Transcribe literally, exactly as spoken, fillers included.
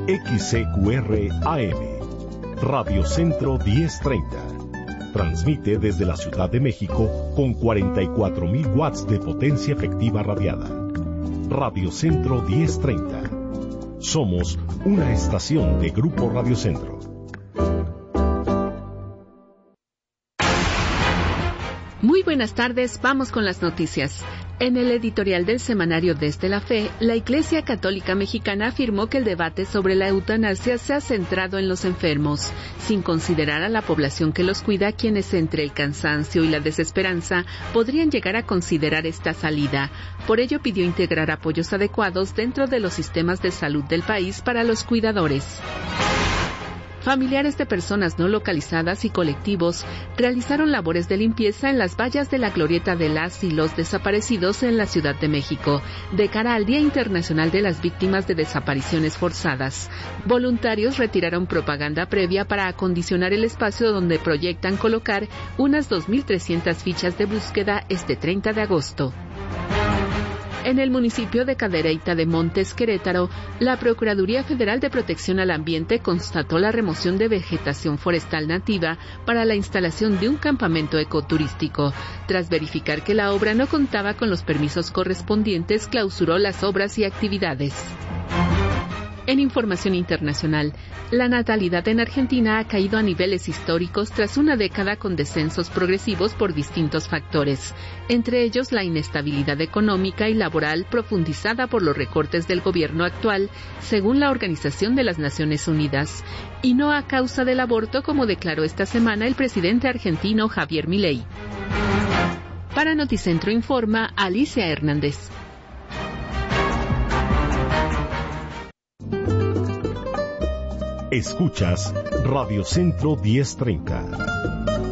X C Q R A M, Radio Centro diez treinta. Transmite desde la Ciudad de México con cuarenta y cuatro mil watts de potencia efectiva radiada. Radio Centro diez treinta. Somos una estación de Grupo Radio Centro. Muy buenas tardes, vamos con las noticias. En el editorial del semanario Desde la Fe, la Iglesia Católica Mexicana afirmó que el debate sobre la eutanasia se ha centrado en los enfermos, sin considerar a la población que los cuida, quienes entre el cansancio y la desesperanza podrían llegar a considerar esta salida. Por ello pidió integrar apoyos adecuados dentro de los sistemas de salud del país para los cuidadores. Familiares de personas no localizadas y colectivos realizaron labores de limpieza en las vallas de la glorieta de las y los desaparecidos en la Ciudad de México, de cara al Día Internacional de las Víctimas de Desapariciones Forzadas. Voluntarios retiraron propaganda previa para acondicionar el espacio donde proyectan colocar unas dos mil trescientas fichas de búsqueda este treinta de agosto. En el municipio de Cadereyta de Montes, Querétaro, la Procuraduría Federal de Protección al Ambiente constató la remoción de vegetación forestal nativa para la instalación de un campamento ecoturístico. Tras verificar que la obra no contaba con los permisos correspondientes, clausuró las obras y actividades. En información internacional, la natalidad en Argentina ha caído a niveles históricos tras una década con descensos progresivos por distintos factores, entre ellos la inestabilidad económica y laboral profundizada por los recortes del gobierno actual, según la Organización de las Naciones Unidas, y no a causa del aborto, como declaró esta semana el presidente argentino Javier Milei. Para Noticentro informa Alicia Hernández. Escuchas Radio Centro diez treinta.